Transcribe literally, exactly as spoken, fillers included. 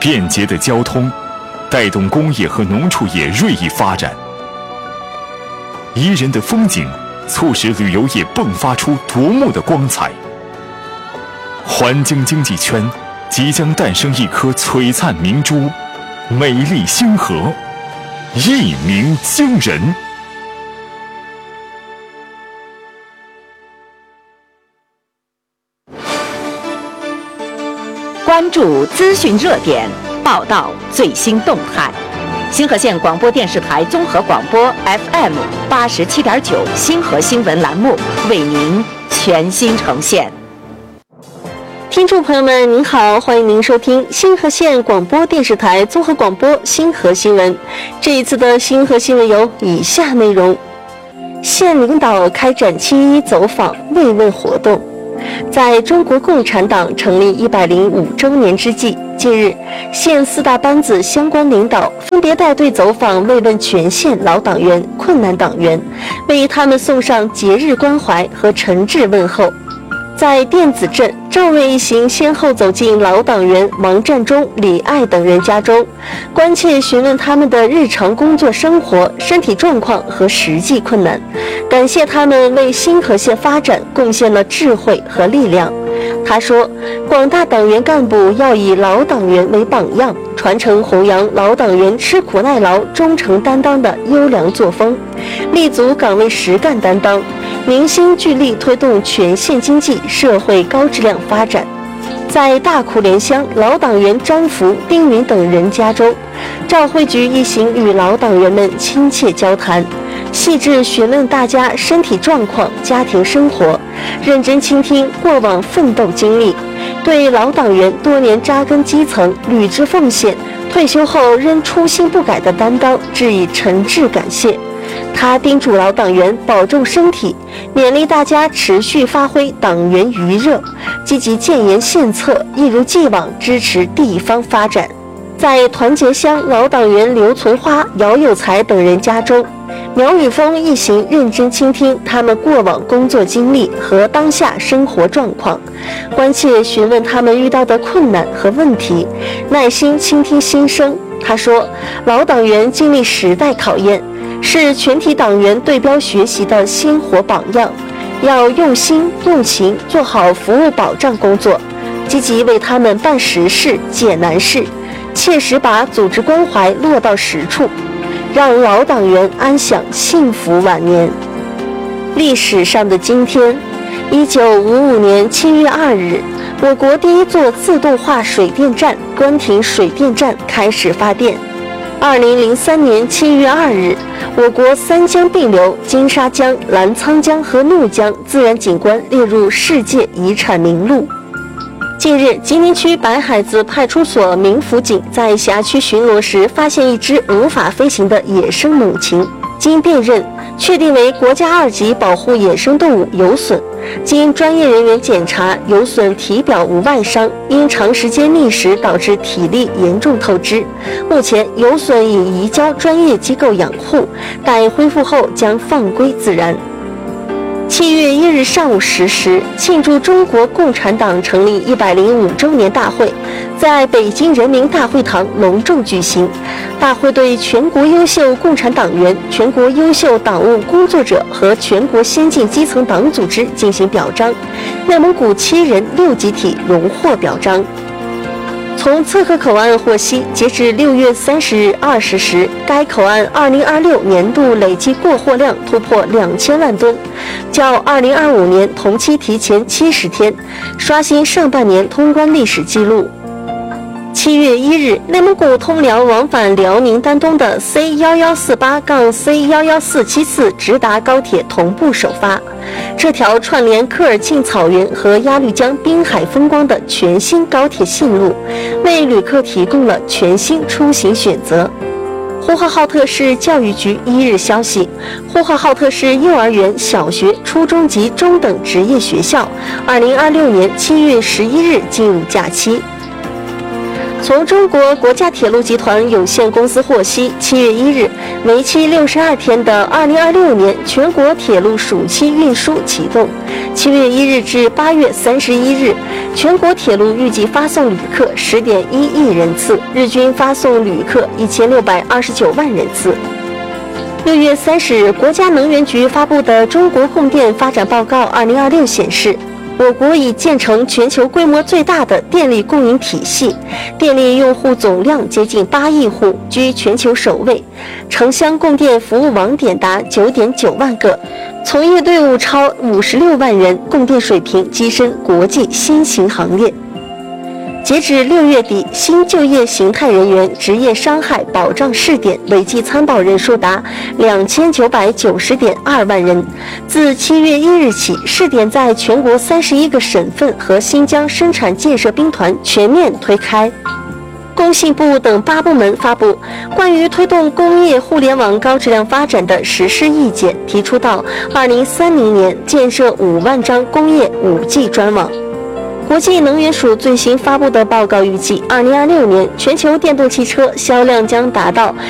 便捷的交通带动工业和农畜业锐意发展，宜人的风景促使旅游业迸发出夺目的光彩。环京经济圈即将诞生一颗璀璨明珠，美丽星河，一鸣惊人。 关注资讯热点，报道最新动态。星河县广播电视台综合广播 F M 八十七点九星河新闻栏目为您全新呈现。 听众朋友们，您好，欢迎您收听星河县广播电视台综合广播星河新闻。这一次的星河新闻有以下内容：县领导开展七一走访慰问活动。在中国共产党成立一百零五周年之际，近日，县四大班子相关领导分别带队走访慰问全县老党员、困难党员，为他们送上节日关怀和诚挚问候。在电子镇，赵卫一行先后走进老党员王占中、李爱等人家中，关切询问他们的日常工作生活、身体状况和实际困难，感谢他们为星河县发展贡献了智慧和力量。他说，广大党员干部要以老党员为榜样，传承弘扬老党员吃苦耐劳、忠诚担当的优良作风，立足岗位实干担当，凝心聚力推动全县经济社会高质量发展。在大苦连乡老党员张福、丁云等人家中，赵慧菊一行与老党员们亲切交谈，细致询问大家身体状况、家庭生活，认真倾听过往奋斗经历，对老党员多年扎根基层、履职奉献、退休后仍初心不改的担当致以诚挚感谢。他叮嘱老党员保重身体，勉励大家持续发挥党员余热，积极建言献策，一如既往支持地方发展。在团结乡老党员刘存花、姚有才等人家中，苗宇峰一行认真倾听他们过往工作经历和当下生活状况，关切询问他们遇到的困难和问题，耐心倾听心声。他说，老党员经历时代考验，是全体党员对标学习的鲜活榜样，要用心用情做好服务保障工作，积极为他们办实事解难事，切实把组织关怀落到实处，让老党员安享幸福晚年。历史上的今天，一九五五年七月二日，我国第一座自动化水电站关亭水电站开始发电。二零零三年七月二日，我国三江并流，金沙江、澜沧江和怒江自然景观列入世界遗产名录。近日，吉林区白海子派出所民辅警在辖区巡逻时，发现一只无法飞行的野生猛禽，经辨认，确定为国家二级保护野生动物有隼。经专业人员检查，有隼体表无外伤，因长时间觅食导致体力严重透支。目前，有隼已移交专业机构养护，待恢复后将放归自然。七月一日上午十时，庆祝中国共产党成立一百零五周年大会在北京人民大会堂隆重举行。大会对全国优秀共产党员、全国优秀党务工作者和全国先进基层党组织进行表彰，内蒙古七人六集体荣获表彰。从测河口岸获悉，截至六月三十日二十时，该口岸二零二六年度累计过货量突破两千万吨，较二零二五年同期提前七十天，刷新上半年通关历史记录。七月一日，内蒙古通辽往返辽宁丹东的 C 一一四八 C 一一四七四直达高铁同步首发。这条串联科尔沁草原和鸭绿江滨海风光的全新高铁信路，为旅客提供了全新出行选择。呼和浩特市教育局一日消息，呼和浩特市幼儿园、小学、初中及中等职业学校二零二六年七月十一日进入假期。从中国国家铁路集团有限公司获悉，七月一日，为期六十二天的二零二六年全国铁路暑期运输启动， 七月一日至八月三十一日，全国铁路预计发送旅客十点一亿人次，日均发送旅客一千六百二十九万人次。六月三十日，国家能源局发布的《中国供电发展报告二零二六》显示，我国已建成全球规模最大的电力供应体系，电力用户总量接近八亿户，居全球首位，城乡供电服务网点达九点九万个，从业队伍超五十六万人，供电水平跻身国际先行行列。截至六月底，新就业形态人员职业伤害保障试点累计参保人数达两千九百九十点二万人。自七月一日起，试点在全国三十一个省份和新疆生产建设兵团全面推开。工信部等八部门发布关于推动工业互联网高质量发展的实施意见，提出到二零三零年建设五万张工业 五 G 专网。国际能源署最新发布的报告预计，二零二六年全球电动汽车销量将达到